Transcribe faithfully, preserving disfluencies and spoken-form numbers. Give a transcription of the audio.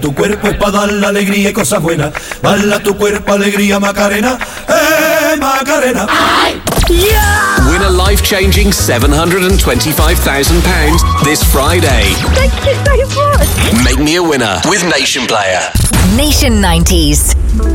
Tu cuerpo es para dar la alegría y cosas buenas. Bala tu cuerpo, alegría, Macarena. ¡Eh, Macarena! Yeah! Win a life-changing seven hundred twenty-five thousand pounds this Friday. Thank you so much. Make me a winner with Nation Player. Nation nineties.